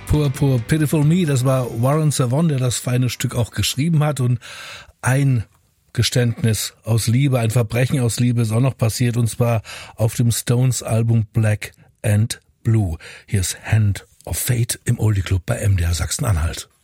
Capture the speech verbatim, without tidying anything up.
Poor, Poor, Pitiful Me, das war Warren Zevon, der das feine Stück auch geschrieben hat, und ein Geständnis aus Liebe, ein Verbrechen aus Liebe ist auch noch passiert, und zwar auf dem Stones-Album Black and Blue. Hier ist Hand of Fate im Oldie Club bei M D R Sachsen-Anhalt.